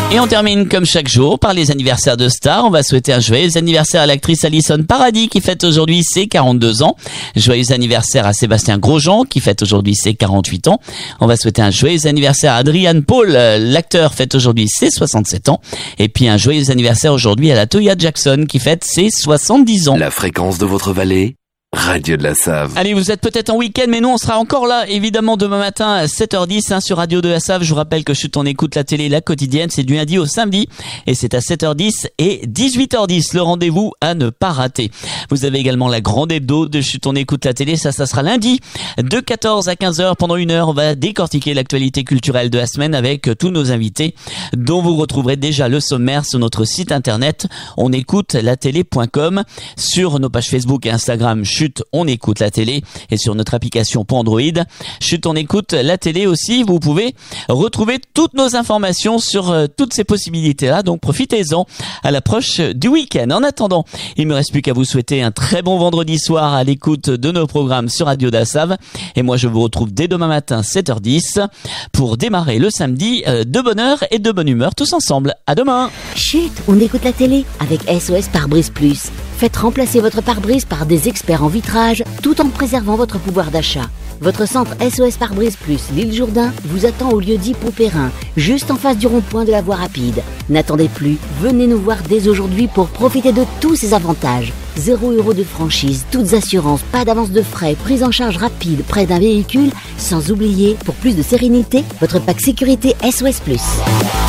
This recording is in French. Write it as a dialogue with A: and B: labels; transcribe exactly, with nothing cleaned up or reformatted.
A: Et on termine comme chaque jour par les anniversaires de stars. On va souhaiter un joyeux anniversaire à l'actrice Alison Paradis qui fête aujourd'hui ses quarante-deux ans. Joyeux anniversaire à Sébastien Grosjean qui fête aujourd'hui ses quarante-huit ans. On va souhaiter un joyeux anniversaire à Adrian Paul, l'acteur, fête aujourd'hui ses soixante-sept ans. Et puis un joyeux anniversaire aujourd'hui à la Toya Jackson qui fête ses soixante-dix ans.
B: La fréquence de votre vallée, Radio de la Save.
A: Allez, vous êtes peut-être en week-end, mais nous, on sera encore là, évidemment, demain matin à sept heures dix hein, sur Radio de la Save. Je vous rappelle que Chut, on écoute la télé, la quotidienne, c'est du lundi au samedi, et c'est à sept heures dix et dix-huit heures dix, le rendez-vous à ne pas rater. Vous avez également la grande hebdo de Chut, on écoute la télé, ça, ça sera lundi, de quatorze à quinze heures. Pendant une heure, on va décortiquer l'actualité culturelle de la semaine avec tous nos invités, dont vous retrouverez déjà le sommaire sur notre site internet, on écoute la télé point com, sur nos pages Facebook et Instagram, Chut, on écoute la télé, et sur notre application pour Android, Chut, on écoute la télé aussi. Vous pouvez retrouver toutes nos informations sur euh, toutes ces possibilités-là, donc profitez-en à l'approche du week-end. En attendant, il me reste plus qu'à vous souhaiter un très bon vendredi soir à l'écoute de nos programmes sur Radio Dassav, et moi je vous retrouve dès demain matin sept heures dix pour démarrer le samedi euh, de bonne heure et de bonne humeur tous ensemble. À demain.
C: Chut, on écoute la télé avec S O S Pare-Brise Plus. Faites remplacer votre pare-brise par des experts en vitrage tout en préservant votre pouvoir d'achat. Votre centre S O S Pare-Brise Plus l'île Jourdain vous attend au lieu-dit Poupérin, juste en face du rond-point de la voie rapide. N'attendez plus, venez nous voir dès aujourd'hui pour profiter de tous ces avantages. Zéro euro de franchise, toutes assurances, pas d'avance de frais, prise en charge rapide près d'un véhicule, sans oublier, pour plus de sérénité, votre pack sécurité S O S Plus.